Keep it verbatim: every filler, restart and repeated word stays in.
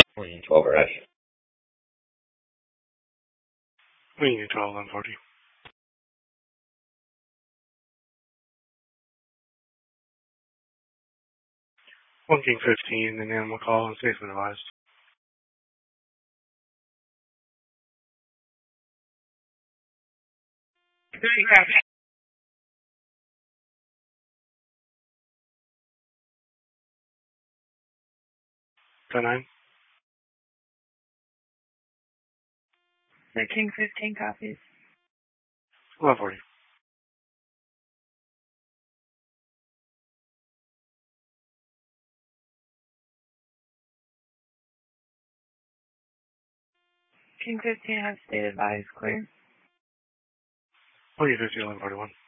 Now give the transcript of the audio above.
Wing twelve R S. Wing twelve eleven forty. One King fifteen, an animal call and safe and advised. ten nine. The King fifteen copies. eleven forty. King fifteen has state advised clear. One King fifteen, eleven forty-one.